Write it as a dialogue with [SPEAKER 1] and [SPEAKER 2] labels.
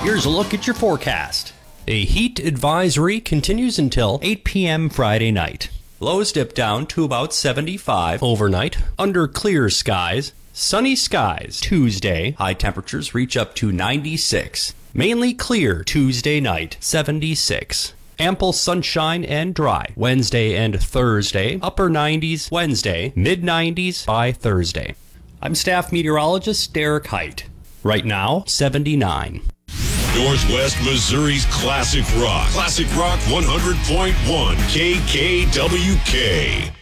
[SPEAKER 1] Here's a look at your forecast. A heat advisory continues until 8 p.m. Friday night. Lows dip down to about 75 overnight under clear skies. Sunny skies Tuesday. High temperatures reach up to 96. Mainly clear Tuesday night, 76. Ample sunshine and dry Wednesday and Thursday. Upper 90s Wednesday, mid 90s by Thursday. I'm staff meteorologist Derek Height. Right now, 79.
[SPEAKER 2] Northwest Missouri's Classic Rock. Classic Rock 100.1 KKWK.